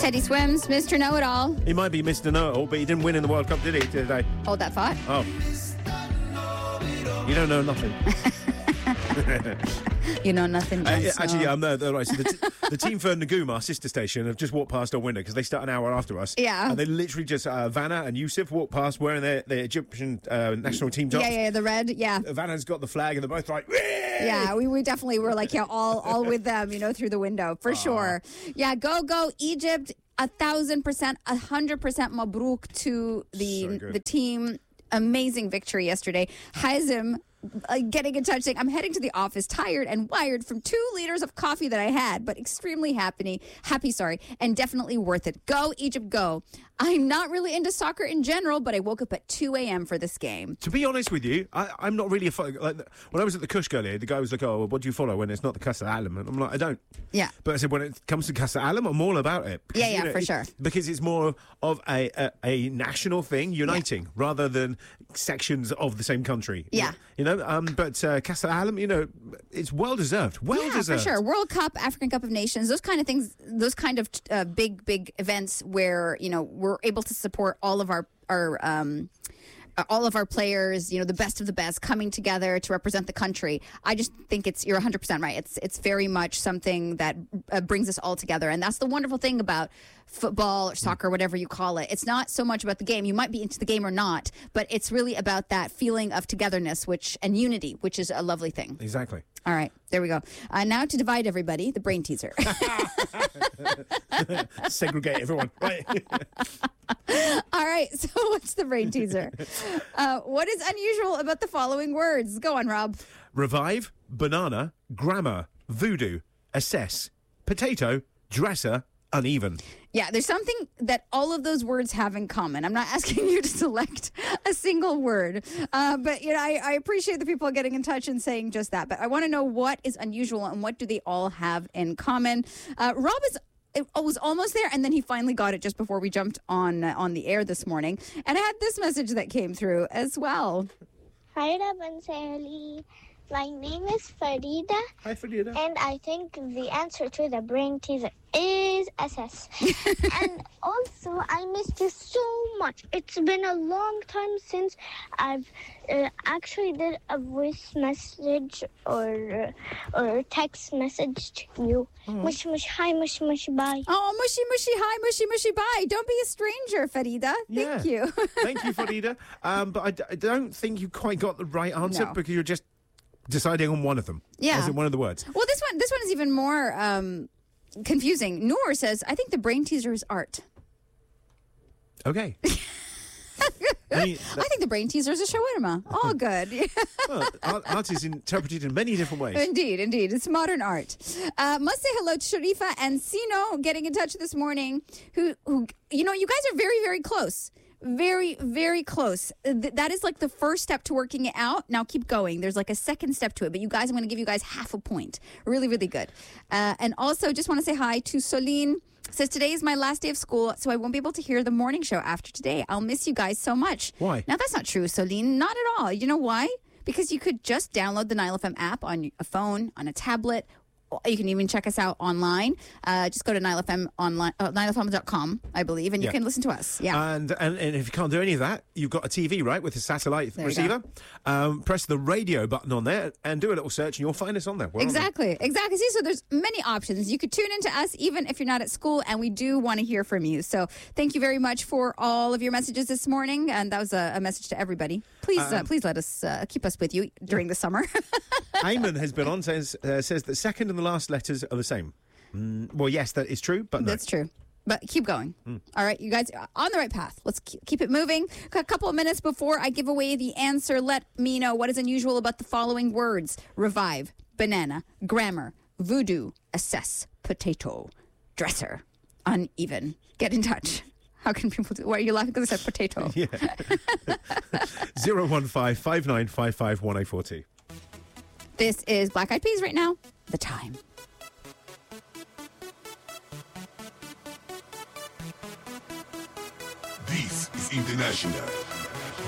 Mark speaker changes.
Speaker 1: Teddy Swims, Mr. Know-It-All.
Speaker 2: He might be Mr. Know-It-All, but he didn't win in the World Cup, did he, today?
Speaker 1: Hold that thought.
Speaker 2: Oh. You don't know nothing.
Speaker 1: You know nothing.
Speaker 2: Actually, yeah, I'm there. Right. So the team for Nagum, our sister station, have just walked past our window because they start an hour after us.
Speaker 1: Yeah.
Speaker 2: And they literally just, Vanna and Yusuf walked past wearing their Egyptian national team tops.
Speaker 1: Yeah, the red, yeah.
Speaker 2: Vanna's got the flag and they're both like,
Speaker 1: yeah, we definitely were like, yeah, all with them, through the window, for sure. Yeah, go, Egypt, 1,000%, 100% mabruk to the team. Amazing victory yesterday. Hazem getting in touch saying, I'm heading to the office tired and wired from 2 liters of coffee that I had, but extremely happy, and definitely worth it. Go, Egypt, go. I'm not really into soccer in general, but I woke up at 2 a.m. for this game.
Speaker 2: To be honest with you, I'm not really when I was at the Kushk earlier, the guy was like, oh, well, what do you follow when it's not the Casa Alam? And I'm like, I don't.
Speaker 1: Yeah.
Speaker 2: But I said, when it comes to Casa Alam, I'm all about it.
Speaker 1: Because, for sure.
Speaker 2: Because it's more of a national thing, uniting, rather than sections of the same country.
Speaker 1: Yeah.
Speaker 2: But Casa Alam, it's well-deserved. Well-deserved.
Speaker 1: Yeah, for sure. World Cup, African Cup of Nations, those kind of things, those kind of big events where, we're able to support all of our players, the best of the best coming together to represent the country. I just think you're 100% right. It's very much something that brings us all together. And that's the wonderful thing about football or soccer, whatever you call it. It's not so much about the game. You might be into the game or not, but it's really about that feeling of togetherness and unity, which is a lovely thing.
Speaker 2: Exactly.
Speaker 1: All right, there we go. Now to divide everybody, the brain teaser.
Speaker 2: Segregate everyone. Right.
Speaker 1: All right, so what's the brain teaser? What is unusual about the following words? Go on, Rob.
Speaker 2: Revive, banana, grammar, voodoo, assess, potato, dresser, uneven.
Speaker 1: Yeah, there's something that all of those words have in common. I'm not asking you to select a single word, but I appreciate the people getting in touch and saying just that. But I want to know what is unusual and what do they all have in common. Rob was almost there, and then he finally got it just before we jumped on the air this morning. And I had this message that came through as well.
Speaker 3: Hi, Rob and Sally. My name is Farida.
Speaker 2: Hi, Farida.
Speaker 3: And I think the answer to the brain teaser is SS. And also, I missed you so much. It's been a long time since I've actually did a voice message or text message to you. Mush, mush, hi, mush, mush, bye.
Speaker 1: Oh, mushy, mushy, hi, mushy, mushy, bye. Don't be a stranger, Farida. Thank you.
Speaker 2: Thank you, Farida. But I don't think you quite got the right answer because you're just deciding on one of them.
Speaker 1: Yeah.
Speaker 2: As in one of the words.
Speaker 1: Well, this one is even more confusing. Noor says, I think the brain teaser is art.
Speaker 2: Okay.
Speaker 1: I think the brain teaser is a shawarma. All good.
Speaker 2: Well, art is interpreted in many different ways.
Speaker 1: Indeed. It's modern art. Must say hello to Sharifa and Sino getting in touch this morning, who you guys are very, very close. Very, very close. That is like the first step to working it out. Now keep going. There's like a second step to it. But you guys, I'm going to give you guys half a point. Really, really good. And also just want to say hi to Soline. Says, today is my last day of school, so I won't be able to hear the morning show after today. I'll miss you guys so much.
Speaker 2: Why?
Speaker 1: Now, that's not true, Soline. Not at all. You know why? Because you could just download the Nile FM app on a phone, on a tablet. You can even check us out online. Just go to Nile FM online, NileFM.com, I believe, and you can listen to us. Yeah.
Speaker 2: And if you can't do any of that, you've got a TV, right, with a satellite receiver. Press the radio button on there and do a little search, and you'll find us on there.
Speaker 1: Exactly. See, so there's many options. You could tune into us even if you're not at school, and we do want to hear from you. So thank you very much for all of your messages this morning, and that was a message to everybody. Please let us keep us with you during the summer.
Speaker 2: Ayman has been on, says the second and the last letters are the same. Well, yes, that is true, but no.
Speaker 1: That's true. But keep going. All right, you guys are on the right path. Let's keep it moving. A couple of minutes before I give away the answer, let me know what is unusual about the following words. Revive, banana, grammar, voodoo, assess, potato, dresser, uneven. Get in touch. How can people do? Why are you laughing? Because I said potato.
Speaker 2: Yeah. 015 5955 1842.
Speaker 1: This is Black Eyed Peas right now. The Time.
Speaker 4: This is International.